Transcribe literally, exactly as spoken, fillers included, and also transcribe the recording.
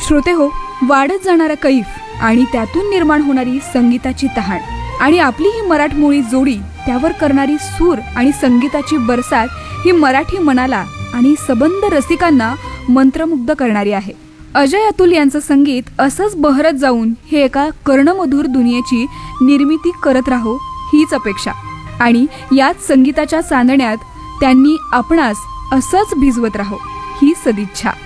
श्रोते हो, वाढत जाणारा कैफ आणि त्यातून निर्माण होणारी संगीताची तहान आणि आपली ही मराठमोळी जोडी त्यावर करणारी सूर आणि संगीताची बरसात ही मराठी मनाला आणि सबंध रसिकांना मंत्रमुग्ध करणारी आहे. अजय अतुल यांचं संगीत असंच बहरत जाऊन हे एका कर्णमधुर दुनियेची निर्मिती करत राहो हीच अपेक्षा आणि याच संगीताच्या चांदण्यात त्यांनी आपणास असंच भिजवत राहो ही सदिच्छा.